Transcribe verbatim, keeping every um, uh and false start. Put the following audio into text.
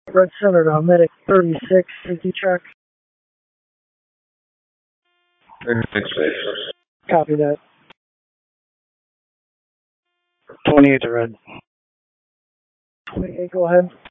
Red Center to Medic thirty-six, safety check. thirty-six. Copy that. twenty-eight to Red. twenty-eight, go ahead.